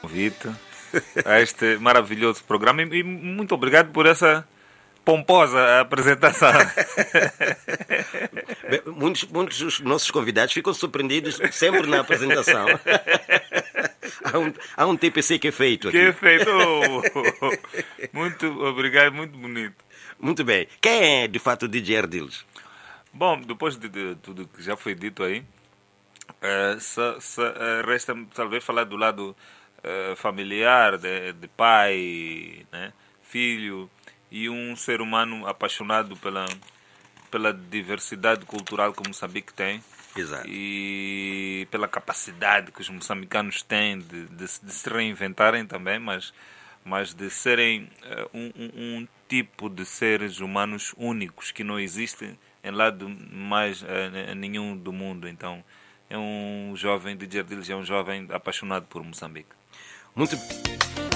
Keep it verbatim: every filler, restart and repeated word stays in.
Convite a este maravilhoso programa e, e muito obrigado por essa pomposa apresentação. Bem, muitos, muitos dos nossos convidados ficam surpreendidos sempre na apresentação. há, um, há um T P C que é feito aqui. Que é feito. Muito obrigado, muito bonito. Muito bem. Quem é de fato o D J Ardiles? Bom, depois de, de tudo que já foi dito aí, uh, só, só, uh, resta talvez falar do lado uh, familiar, de, de pai, né, filho, e um ser humano apaixonado pela, pela diversidade cultural que Moçambique tem. Exato. E pela capacidade que os moçambicanos têm de, de, de se reinventarem também, mas, mas de serem uh, um, um, um tipo de seres humanos únicos que não existem em lado mais uh, nenhum do mundo. Então é um jovem, D J Ardiles é um jovem apaixonado por Moçambique. Muito